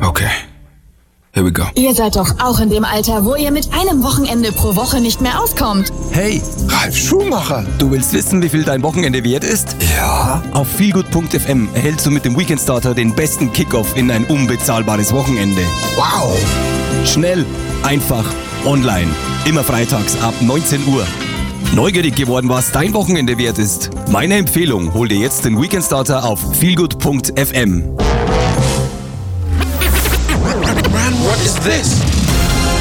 Okay. Here we go. Ihr seid doch auch in dem Alter, wo ihr mit einem Wochenende pro Woche nicht mehr auskommt. Hey, Ralf Schumacher. du willst wissen, wie viel dein Wochenende wert ist? Ja. Auf feelgood.fm erhältst du mit dem Weekend Starter den besten Kickoff in ein unbezahlbares Wochenende. Wow. Schnell, einfach, online. Immer freitags ab 19 Uhr. Neugierig geworden, was dein Wochenende wert ist? Meine Empfehlung, hol dir jetzt den Weekend Starter auf feelgood.fm. What is this?